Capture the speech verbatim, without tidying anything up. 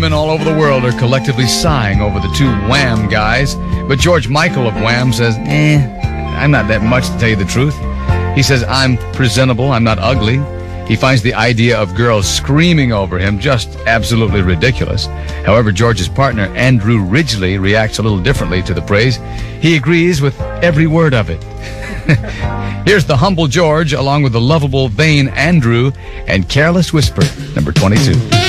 women all over the world are collectively sighing over the two Wham guys. But George Michael of Wham says, eh, I'm not that much, to tell you the truth. He says, I'm presentable, I'm not ugly. He finds the idea of girls screaming over him just absolutely ridiculous. However, George's partner, Andrew Ridgeley, reacts a little differently to the praise. He agrees with every word of it. Here's the humble George, along with the lovable, vain Andrew, and Careless Whisper, number twenty-two.